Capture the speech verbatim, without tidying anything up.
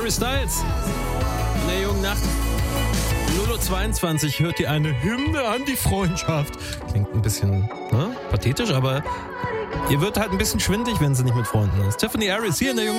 Harry Styles in der jungen Nacht. null Uhr zweiundzwanzig hört ihr eine Hymne an die Freundschaft. Klingt ein bisschen ne, pathetisch, aber ihr wird halt ein bisschen schwindig, wenn sie nicht mit Freunden ist. Tiffany Harris hier in der jungen